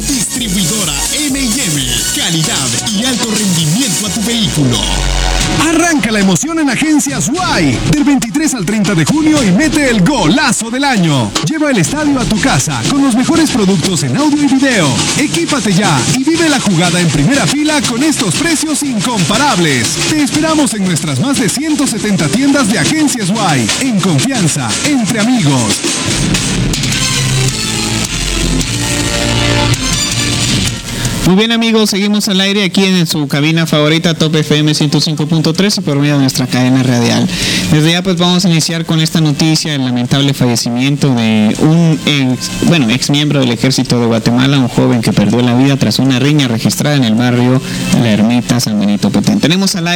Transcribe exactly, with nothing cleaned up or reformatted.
Distribuidora eme y eme. Calidad y alto rendimiento a tu vehículo. Arranca la emoción en Agencias Guay. Del veintitrés al treinta de junio y mete el golazo del año. Lleva el estadio a tu casa con los mejores productos en audio y video. Equípate ya y vive la jugada en primera fila con estos precios incomparables. Te esperamos en nuestras más de ciento setenta tiendas de Agencias Guay. En confianza, entre amigos. Muy bien, amigos, seguimos al aire aquí en su cabina favorita Top F M ciento cinco punto tres y por medio de nuestra cadena radial. Desde ya pues vamos a iniciar con esta noticia, el lamentable fallecimiento de un ex, bueno, ex miembro del Ejército de Guatemala, un joven que perdió la vida tras una riña registrada en el barrio La Ermita, San Benito Petén. Tenemos al aire